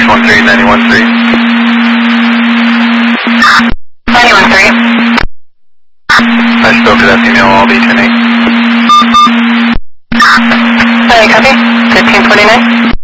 613, 913. 913. I spoke to that female, I'll be 10-8. Copy. 1529.